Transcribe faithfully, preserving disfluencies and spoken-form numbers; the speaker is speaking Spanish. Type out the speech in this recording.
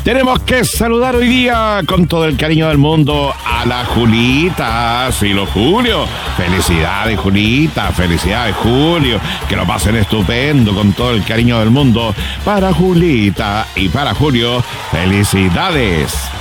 Tenemos que saludar hoy día con todo el cariño del mundo a la Julita, Silo Julio. Felicidades, Julita, felicidades, Julio. Que lo pasen estupendo con todo el cariño del mundo para Julita y para Julio. Felicidades.